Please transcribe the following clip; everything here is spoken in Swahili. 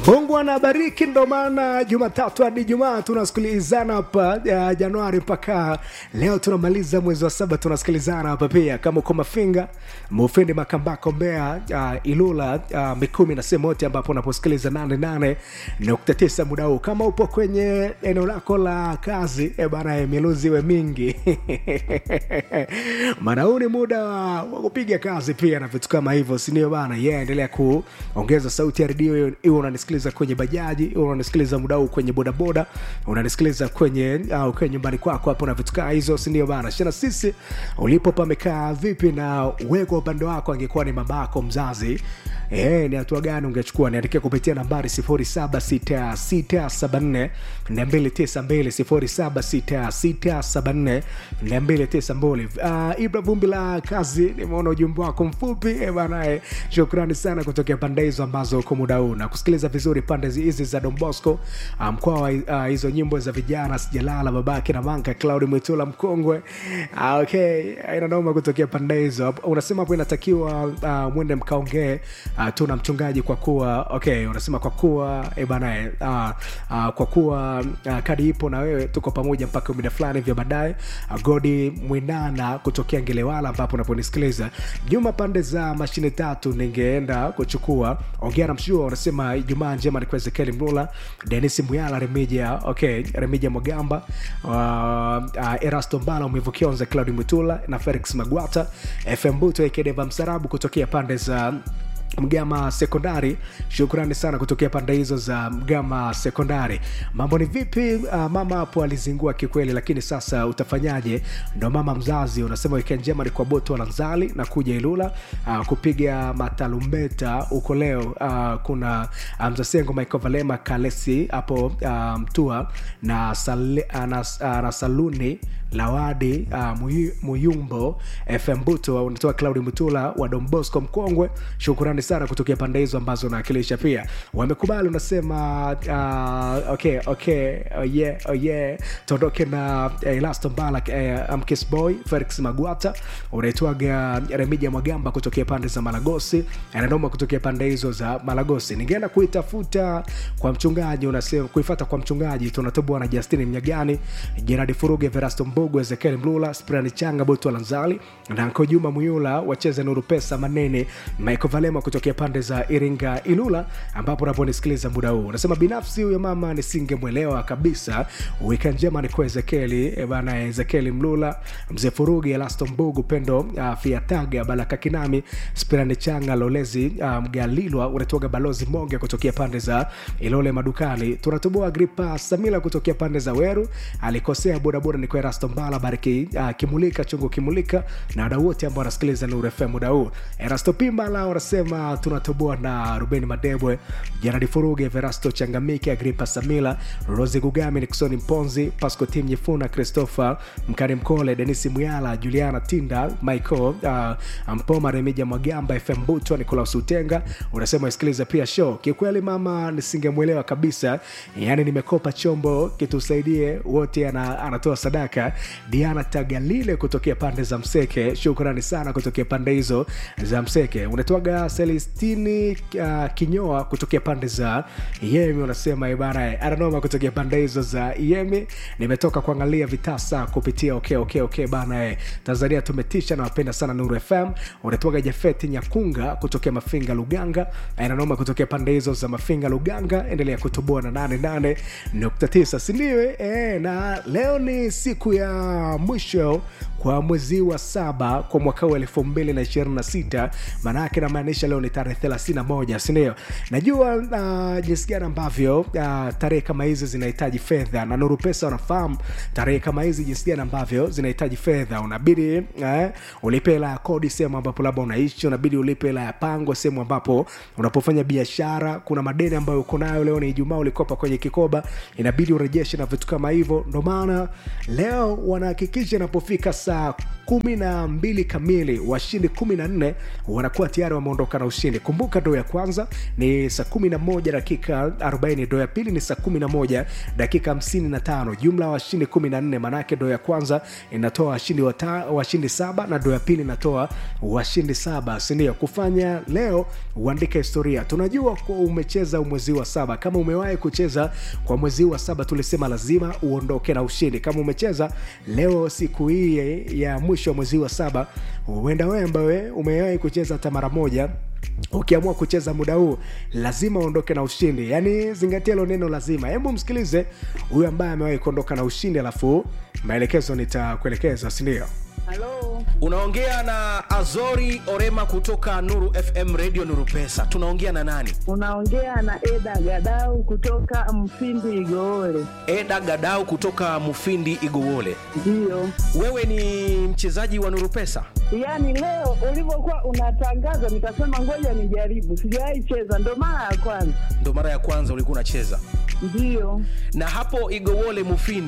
Mungu anabariki, ndo maana Jumatatu hadi Ijumaa tunasikilizana hapa Januari mpaka leo tunamaliza mwezi wa 7 tunasikilizana hapa pia. Kama uko Mafinga, Mufindi, Makambako, Mbeya, Ilula, Mikumi na sehemu yote ambapo unaposikiliza 88.9 muda huu. Kama upo kwenye eneo lako la kazi, bana miluzi we mingi. Maana huu ni muda wa kupiga kazi pia na vitu kama hivyo, si ndio bana? Endelea kuongeza sauti ya redio iwe unanisikiliza kwenye bajaji, unanisikiliza muda huu kwenye bodaboda, unanisikiliza kwenye nyumbani kwako hapo na vitu kama hizo, si ndio bana? Shana sisi ulipo pamekaa vipi, na wewe kwa upande wako angekuwa ni babako mzazi, ni hatua gani ungechukua? Niandikia kupitia nambari 076674 292 076674 Ibra Vumbi la kazi, nimeona ujumbe wako mfupi bana. Shukrani sana kutokea pande hizo ambazo uko muda huu na kusikiliza vizuri pande hizi za Don Bosco, mkoa wa hizo nyimbo za vijana Sijalala, Babake na Manka, Cloud Mwitula Mkongwe. Okay, ina noma kutokea pande hizo. Unasema hapo inatakiwa mwende mkaongee tu na mchungaji kwa kuwa unasema kwa kuwa bana kwa kuwa kadi ipo na wewe tuko pamoja mpaka muda fulani vya baadaye. Godi Mwinana kutokea Ngelewala ambapo unaponisikiliza. Juma pande za mashine tatu ningeenda kuchukua. Ongea na mshua, unasema Ijumaa njema ni kwa Ezekiel Mlula, Dennis Muyala, Remija Mogamba, Erasto Mbala, Umevukionza, Claudio Mutula na Felix Magwata, FM Buto Ekedeva Msarabu kutokea pande za Mgama Sekondari. Shukrani sana kutokea pande hizo za Mgama Sekondari. Mambo ni vipi? Mama hapo alizingua kikweli, lakini sasa utafanyaje? Ndo mama mzazi. Unasema weekend njema ni kwa Boto Lanzali na kuja Ilula kupiga matalumbeta uko leo. Kuna Mzasengo, Michael Valema, Kalesi hapo Mtua na Saluni Lawadi, Muyumbo, FM Buto, unatoa Claudio Mutula wa Don Bosco Mkongwe. Shukrani sana kutokea pande hizo ambazo nawakilisha pia. Wamekubali, unasema Tondoke na Elasto Mbala, Amkis Boy, Felix Magwata, unaitwaga Remija Mwagamba kutokea pande za Malagosi, ananoma kutokea pande hizo za Malagosi. Ningeenda kuitafuta kwa mchungaji, unasema kuifuata kwa mchungaji. Tunatobwa na Justin Mnyagani, Gerard Furuge, Verasto Mbogo, Ezekiel Mlula, Sprani Changa, Boto Lanzali na Nko Juma Muyula, wacheze Nuru Pesa Manene, Michael Valema kutokea pande za Iringa Ilula ambapo unaponisikiliza muda huu. Unasema binafsi huyo mama nisingemwelewa kabisa. Weekend njema ni kwa Ezekiel bana, Ezekiel Mlula, Mzee Furugi, Elasto Mbogo, Pendo Fiataga, Balaka Kinami, Sprani Changa, Lolezi Mgalilwa, unatoka Balozi Monge kutokea pande za Ilole Madukani. Tunatoboa Agripa Samila kutokea pande za Weru, alikosea bodaboda ni kwa Erasto Mbala, Bariki Kimulika, Chungu Kimulika na wadau wote ambao wanasikiliza Nuru FM muda huu. Erasto Pimbala unasema tunatoboa na Ruben Madebwe, Gerard Furuge, Verasto Changamike, Agripa Samila, Rose Gugami, Nixon Mponzi, Pasco Tim Nyefuna, Christopher Mkari Mkole, Dennis Muyala, Juliana Tinda, Michael Mpoma, Remija Mwagamba, FM Buto, Nicolas Utenga. Unasema usikilize pia show. Kikweli mama nisingemwelewa kabisa, yani nimekopa chombo kitusaidie wote, anatoa sadaka. Diana Tagalile kutokea pande za Mseke, shukrani sana kutokea pande hizo za Mseke. Unatoaga Celestini Kinyoa kutokea pande za Yemi, unasema ibara aranoma kutokea pande hizo za Yemi. Nimetoka kuangalia vitasa kupitia okay bana. Tanzania tumetisha na wapenda sana Nuru FM. Unatoaga Jafeti Nyakunga kutokea Mafinga Luganga, aranoma kutokea pande hizo za Mafinga Luganga. Endelea kutoboa na 88.9 sindiwe. Na leo ni siku ya mwisho kwa mwezi wa 7 kwa mwaka wa 2026. Maana yake inamaanisha leo ni tarehe 31, si ndio? Najua jinsi gani ambavyo tarehe kama hizi zinahitaji fedha, na Nuru Pesa wanafahamu tarehe kama hizi jinsi gani ambavyo zinahitaji fedha. Unabidi ulipe hela ya kodi sehemu ambapo labda unaishi, unabidi ulipe hela ya pango sehemu ambapo unapofanya biashara. Kuna madeni ambayo uko nayo, leo ni Ijumaa ulikopa kwenye kikoba, inabidi urejeshe na vitu kama hivyo. Ndio maana leo wanahakikisha inapofika saa saa 12 kamili washindi 14 wanakuwa tayari wameondoka na ushindi. Kumbuka doo ya kwanza ni saa 11 dakika 40, doo ya pili ni saa 11 dakika 55. Jumla washindi 14, manake doo ya kwanza inatoa washindi 7 na doo ya pili inatoa washindi 7. Sindio? Kufanya leo uandike historia. Tunajua kwa umecheza mwezi wa 7. Kama umewahi kucheza kwa mwezi wa 7 tulisema lazima uondoke na ushindi. Kama umecheza leo siku hii ya mwisho wa mwezi wa 7, huenda wewe ambaye umewahi kucheza hata mara moja, ukiamua kucheza muda huu lazima uondoke na ushindi. Yaani zingatia hilo neno lazima. Hebu msikilize huyu ambaye amewahi kuondoka na ushindi, alafu maelekezo nitakuelekeza, si ndio? Hello. Unaongea na Azori Orema kutoka Nuru FM Radio Nuru Pesa. Tunaongea na nani? Unaongea na Eda Gadau kutoka Mufindi Igowole. Eda Gadau kutoka Mufindi Igowole. Ndio. Wewe ni mchezaji wa Nuru Pesa? Yaani leo ulivyokuwa unatangaza nikasema ngoja nijaribu. Sijawahi cheza, ndo mara ya kwanza. Ndo mara ya kwanza ulikuwa unacheza? Ndio. Na hapo Igowole Mufindi